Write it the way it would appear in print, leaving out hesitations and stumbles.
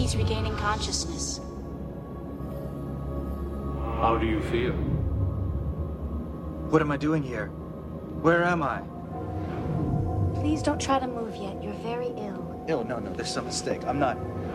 he's regaining consciousness. How do you feel? What am I doing here? Where am I? Please don't try to move yet. You're very ill. No, there's some mistake. I'm not...